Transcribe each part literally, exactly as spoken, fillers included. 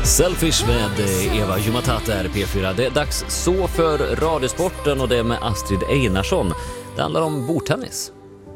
Selfish med Eva Jumatata här i P fyra. Det är dags så för Radiosporten och det är med Astrid Einarsson. Det handlar om bordtennis.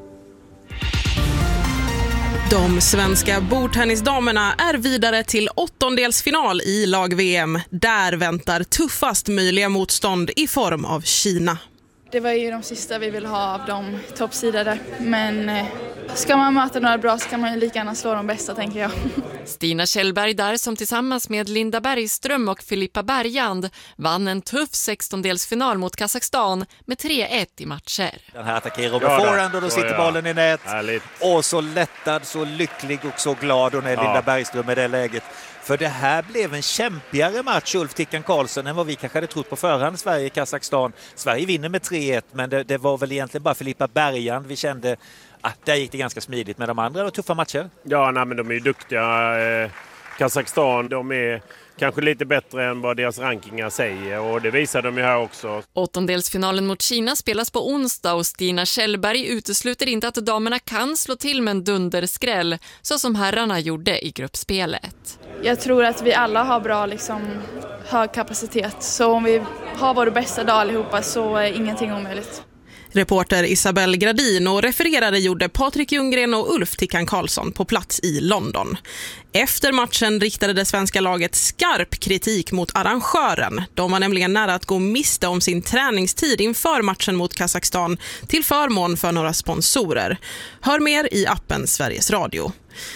De svenska bordtennisdamerna är vidare till åttondelsfinal i lag-V M. Där väntar tuffast möjliga motstånd i form av Kina. Det var ju de sista vi vill ha av de toppsidade, men eh, ska man möta några bra så kan man ju lika gärna slå de bästa, tänker jag. Stina Kjellberg där som tillsammans med Linda Bergström och Filippa Bergand vann en tuff sextondelsfinal mot Kazakstan med tre ett i matcher. Den här attackerar med forehand och då sitter bollen i nät. Härligt. Och så lättad, så lycklig och så glad hon är, Ja. Linda Bergström, i det läget. För det här blev en kämpigare match, Ulf Tickan Karlsson, än vad vi kanske hade trott på förhand. Sverige-Kazakstan. Sverige vinner med tre ett, men det, det var väl egentligen bara Filippa Bergand vi kände att där gick det ganska smidigt. Med de andra var tuffa matcher. Ja, nej, men de är ju duktiga. Eh, Kazakstan, de är kanske lite bättre än vad deras rankingar säger, och det visar de ju här också. Åttondelsfinalen mot Kina spelas på onsdag och Stina Kjellberg utesluter inte att damerna kan slå till med en dunderskräll så som herrarna gjorde i gruppspelet. Jag tror att vi alla har bra, liksom, hög kapacitet. Så om vi har vår bästa dag allihopa så är ingenting omöjligt. Reporter Isabel Gradin och refererare gjorde Patrik Ljunggren och Ulf Tickan Karlsson på plats i London. Efter matchen riktade det svenska laget skarp kritik mot arrangören. De var nämligen nära att gå miste om sin träningstid inför matchen mot Kazakstan till förmån för några sponsorer. Hör mer i appen Sveriges Radio.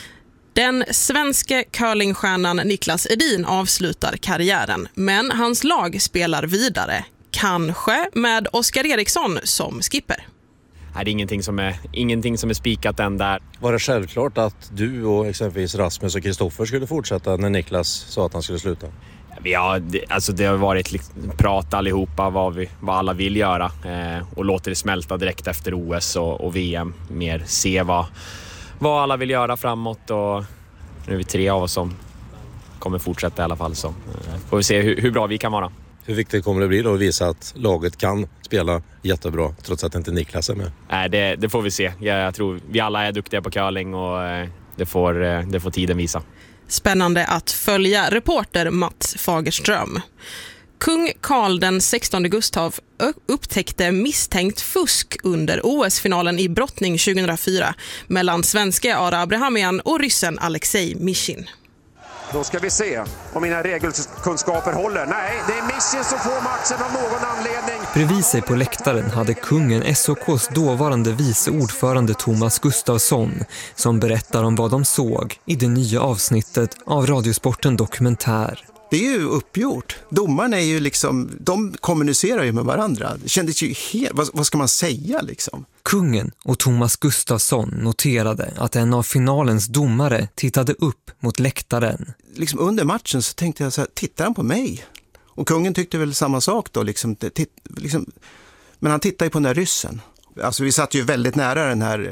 Den svenska curlingstjärnan Niklas Edin avslutar karriären, men hans lag spelar vidare. Kanske med Oskar Eriksson som skipper. Nej, det är ingenting som är, ingenting som är spikat än där. Var det självklart att du och exempelvis Rasmus och Kristoffer skulle fortsätta när Niklas sa att han skulle sluta? Ja, det, alltså det har varit liksom, prat allihopa vad, vi, vad alla vill göra eh, och låter det smälta direkt efter O S och, och V M. Mer se vad, vad alla vill göra framåt, och nu är vi tre av oss som kommer fortsätta i alla fall, så eh, får vi se hur, hur bra vi kan vara. Hur viktigt kommer det bli då att visa att laget kan spela jättebra trots att inte Niklas är med? Nej, det, det får vi se. Jag, jag tror vi alla är duktiga på curling och eh, det, får, eh, det får tiden visa. Spännande att följa reporter Mats Fagerström. Kung Karl den sextonde Gustav upptäckte misstänkt fusk under O S-finalen i brottning tjugohundrafyra mellan svenska Ara Abrahamian och ryssen Alexej Mishin. Då ska vi se om mina regelkunskaper håller. Nej, det är Mishin som får matchen av någon anledning. Bredvid sig på läktaren hade kungen S O K:s dåvarande vice ordförande Thomas Gustafsson som berättar om vad de såg i det nya avsnittet av Radiosporten Dokumentär. Det är ju uppgjort. Domarna är ju liksom, de kommunicerar ju med varandra. Det kändes ju helt, vad, vad ska man säga liksom? Kungen och Thomas Gustafsson noterade att en av finalens domare tittade upp mot läktaren. Liksom under matchen så tänkte jag så här, tittar han på mig? Och kungen tyckte väl samma sak då, liksom, titt, liksom, men han tittade ju på den där ryssen. Alltså vi satt ju väldigt nära den här